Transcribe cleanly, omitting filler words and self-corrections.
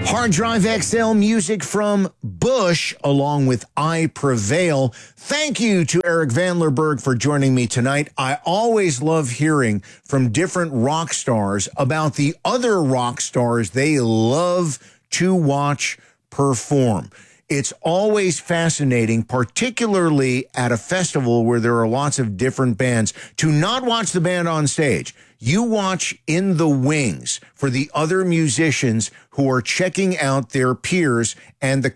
Hard Drive XL music from Bush, along with I Prevail. Thank you to Eric Vandlerberg for joining me tonight. I always love hearing from different rock stars about the other rock stars they love to watch perform. It's always fascinating, particularly at a festival where there are lots of different bands, to not watch the band on stage. You watch in the wings for the other musicians who are checking out their peers and the